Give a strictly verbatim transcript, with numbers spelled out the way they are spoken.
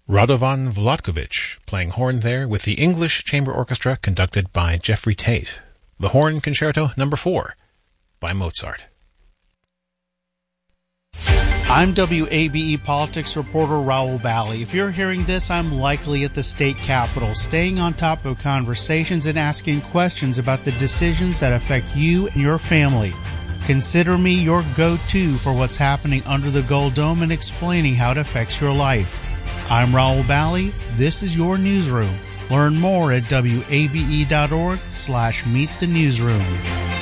Radovan Vlatkovich, playing horn there with the English Chamber Orchestra conducted by Jeffrey Tate. The Horn Concerto Number four by Mozart. I'm W A B E politics reporter Raul Bally. If you're hearing this, I'm likely at the state capitol, staying on top of conversations and asking questions about the decisions that affect you and your family. Consider me your go-to for what's happening under the Gold Dome and explaining how it affects your life. I'm Raul Bally. This is your newsroom. Learn more at W A B E dot org slash meet the newsroom.